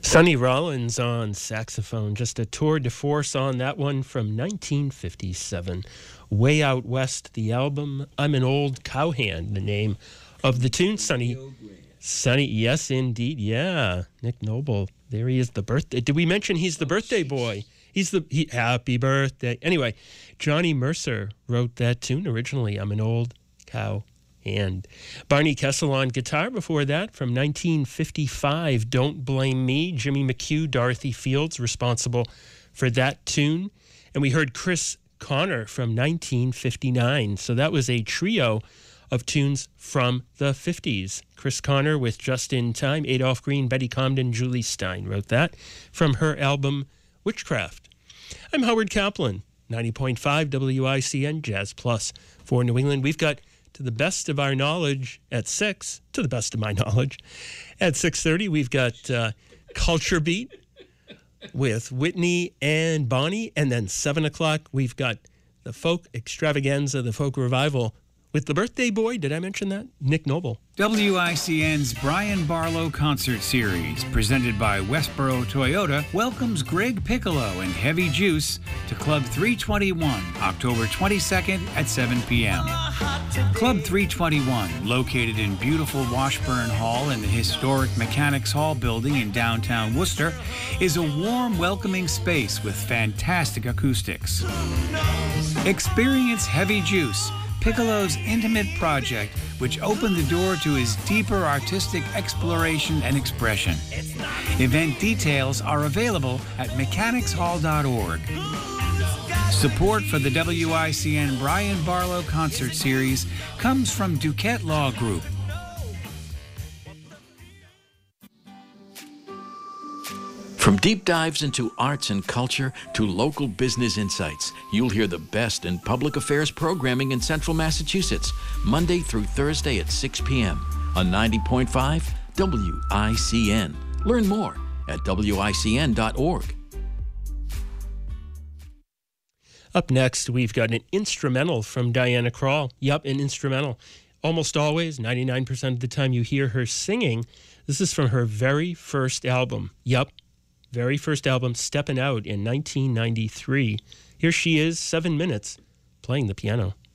Sonny Rollins on saxophone, just a tour de force on that one from 1957. Way Out West, the album. I'm an Old Cowhand, the name of the tune. Sonny, yes, indeed, yeah. Nick Noble, there he is, the birthday. Did we mention he's the birthday boy? Happy birthday. Anyway, Johnny Mercer wrote that tune originally. I'm an Old Cowhand. Barney Kessel on guitar before that from 1955, Don't Blame Me. Jimmy McHugh, Dorothy Fields responsible for that tune. And we heard Chris Connor from 1959. So that was a trio of tunes from the 50s. Chris Connor with Just in Time, Adolph Green, Betty Comden, Julie Stein wrote that from her album Witchcraft. I'm Howard Kaplan, 90.5 WICN Jazz Plus for New England. We've got To the Best of Our Knowledge at 6, to the best of my knowledge. At 6:30, we've got Culture Beat with Whitney and Bonnie. And then 7 o'clock, we've got the Folk Extravaganza, the Folk Revival with the birthday boy. Did I mention that? Nick Noble. WICN's Brian Barlow Concert Series, presented by Westboro Toyota, welcomes Greg Piccolo and Heavy Juice to Club 321, October 22nd at 7 p.m. Club 321, located in beautiful Washburn Hall in the historic Mechanics Hall building in downtown Worcester, is a warm, welcoming space with fantastic acoustics. Experience Heavy Juice, Piccolo's intimate project, which opened the door to his deeper artistic exploration and expression. Event details are available at mechanicshall.org. Support for the WICN Brian Barlow Concert Series comes from Duquette Law Group. From deep dives into arts and culture to local business insights, you'll hear the best in public affairs programming in Central Massachusetts, Monday through Thursday at 6 p.m. on 90.5 WICN. Learn more at WICN.org. Up next, we've got an instrumental from Diana Krall. Yup, an instrumental. Almost always, 99% of the time you hear her singing. This is from her very first album. Yup. Very first album, Steppin' Out, in 1993. Here she is, 7 minutes, playing the piano.